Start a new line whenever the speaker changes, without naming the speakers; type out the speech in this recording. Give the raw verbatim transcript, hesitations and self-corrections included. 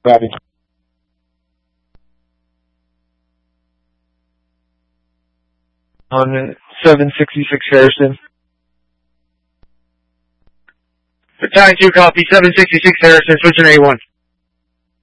Copy.
On seven sixty-six Harrison.
Battalion two, copy. seven sixty-six Harrison, switching A one.